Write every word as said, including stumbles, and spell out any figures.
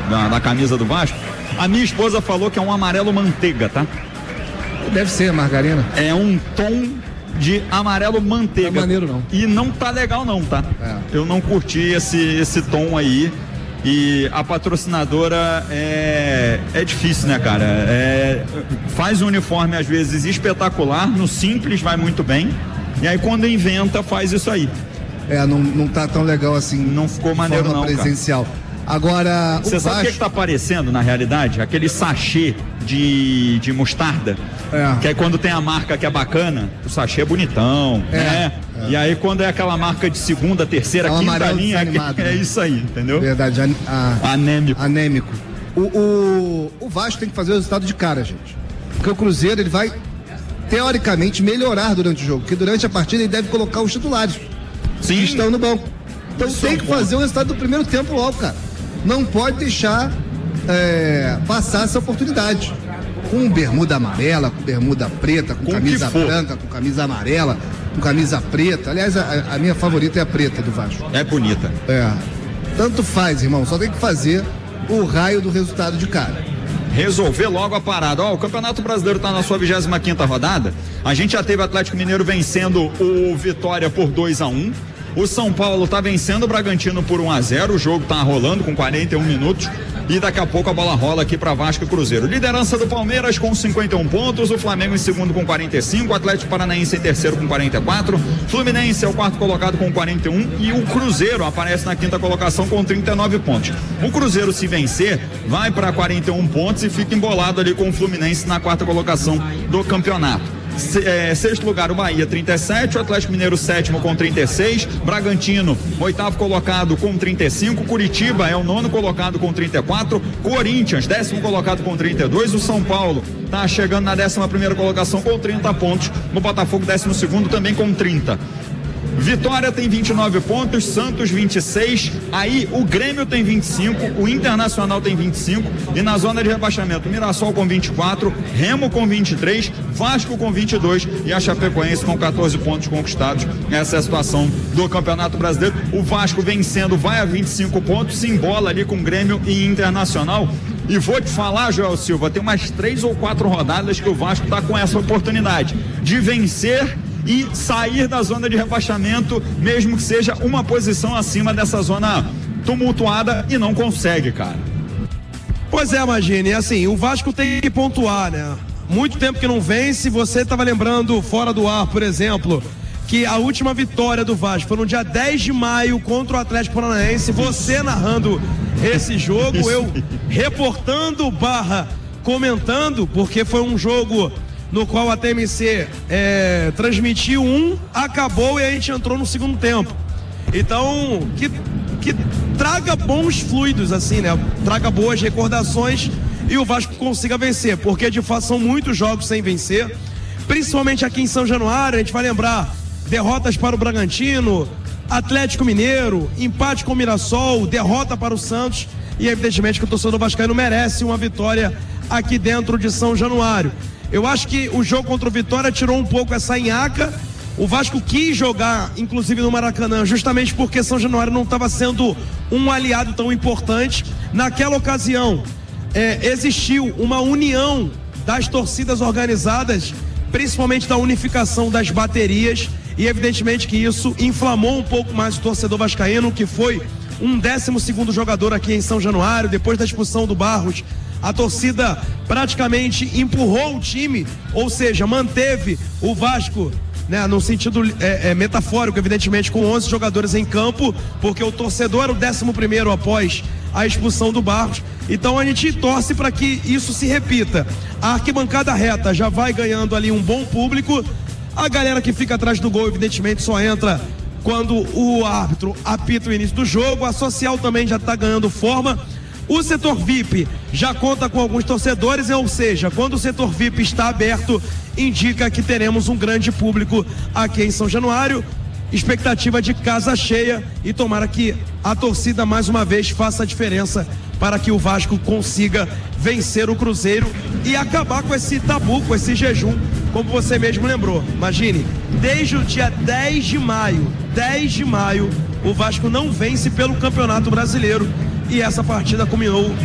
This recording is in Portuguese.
da, da camisa do Vasco. A minha esposa falou que é um amarelo manteiga, tá? Deve ser, margarina. É um tom de amarelo manteiga. Não é maneiro, não. E não tá legal, não, tá? É. Eu não curti esse, esse tom aí. E a patrocinadora é, é difícil, né, cara? É, faz um uniforme, às vezes, espetacular, no simples vai muito bem. E aí, quando inventa, faz isso aí. É, não, não tá tão legal assim. Não ficou maneiro, não, presencial. Cara. Agora, você sabe o Vasco... que, que tá parecendo, na realidade? Aquele sachê de, de mostarda. É. Que aí quando tem a marca que é bacana, o sachê é bonitão, é, né? É. E aí quando é aquela marca de segunda, terceira, é quinta linha, é, é isso aí, entendeu? Verdade, a, a, anêmico. Anêmico. O, o, o Vasco tem que fazer o resultado de cara, gente. Porque o Cruzeiro, ele vai, teoricamente, melhorar durante o jogo. Porque durante a partida ele deve colocar os titulares. Sim. Que estão no banco. Então isso tem é que bom. fazer o resultado do primeiro tempo logo, cara. Não pode deixar é, passar essa oportunidade. Com bermuda amarela, com bermuda preta, com, com camisa branca, com camisa amarela, com camisa preta. Aliás, a, a minha favorita é a preta do Vasco. É bonita. É. Tanto faz, irmão. Só tem que fazer o raio do resultado de cara. Resolver logo a parada. Ó, o Campeonato Brasileiro está na sua vigésima quinta rodada. A gente já teve o Atlético Mineiro vencendo o Vitória por dois a um. O São Paulo tá vencendo o Bragantino por um a zero. O jogo tá rolando com quarenta e um minutos. E daqui a pouco a bola rola aqui para Vasco e Cruzeiro. Liderança do Palmeiras com cinquenta e um pontos. O Flamengo em segundo com quarenta e cinco. O Atlético Paranaense em terceiro com quarenta e quatro. Fluminense é o quarto colocado com quarenta e um. E o Cruzeiro aparece na quinta colocação com trinta e nove pontos. O Cruzeiro, se vencer, vai para quarenta e um pontos e fica embolado ali com o Fluminense na quarta colocação do campeonato. Se, é, sexto lugar o Bahia trinta e sete, o Atlético Mineiro sétimo com trinta e seis, Bragantino oitavo colocado com trinta e cinco, Curitiba é o nono colocado com trinta e quatro, Corinthians décimo colocado com trinta e dois, o São Paulo tá chegando na décima primeira colocação com trinta pontos, o Botafogo décimo segundo também com trinta. Vitória tem vinte e nove pontos, Santos vinte e seis, aí o Grêmio tem vinte e cinco, o Internacional tem vinte e cinco e na zona de rebaixamento Mirassol com vinte e quatro, Remo com vinte e três, Vasco com vinte e dois e a Chapecoense com quatorze pontos conquistados. Essa é a situação do Campeonato Brasileiro. O Vasco vencendo vai a vinte e cinco pontos, se embola ali com Grêmio e Internacional. E vou te falar, Joel Silva, tem umas três ou quatro rodadas que o Vasco está com essa oportunidade de vencer e sair da zona de rebaixamento, mesmo que seja uma posição acima dessa zona tumultuada, e não consegue, cara. Pois é, Magine, assim, o Vasco tem que pontuar, né? Muito tempo que não vence. Você estava lembrando fora do ar, por exemplo, que a última vitória do Vasco foi no dia dez de maio contra o Atlético Paranaense, você narrando esse jogo, eu reportando barra comentando, porque foi um jogo no qual a T M C é, transmitiu um, acabou e a gente entrou no segundo tempo. Então, que, que traga bons fluidos, assim, né? Traga boas recordações e o Vasco consiga vencer, porque de fato são muitos jogos sem vencer, principalmente aqui em São Januário. A gente vai lembrar derrotas para o Bragantino, Atlético Mineiro, empate com o Mirassol, derrota para o Santos, e evidentemente que o torcedor vascaíno merece uma vitória aqui dentro de São Januário. Eu acho que o jogo contra o Vitória tirou um pouco essa nhaca. O Vasco quis jogar, inclusive no Maracanã, justamente porque São Januário não estava sendo um aliado tão importante. Naquela ocasião, é, existiu uma união das torcidas organizadas, principalmente da unificação das baterias, e evidentemente que isso inflamou um pouco mais o torcedor vascaíno, que foi um décimo segundo jogador aqui em São Januário. Depois da expulsão do Barros, a torcida praticamente empurrou o time, ou seja, manteve o Vasco, né, no sentido é, é, metafórico, evidentemente, com onze jogadores em campo, porque o torcedor era o décimo primeiro após a expulsão do Barros. Então a gente torce para que isso se repita. A arquibancada reta já vai ganhando ali um bom público. A galera que fica atrás do gol, evidentemente, só entra quando o árbitro apita o início do jogo. A social também já está ganhando forma. O setor V I P já conta com alguns torcedores, ou seja, quando o setor V I P está aberto, indica que teremos um grande público aqui em São Januário. Expectativa de casa cheia, e tomara que a torcida mais uma vez faça a diferença para que o Vasco consiga vencer o Cruzeiro e acabar com esse tabu, com esse jejum, como você mesmo lembrou. Imagine, desde o dia dez de maio, dez de maio, o Vasco não vence pelo Campeonato Brasileiro, e essa partida culminou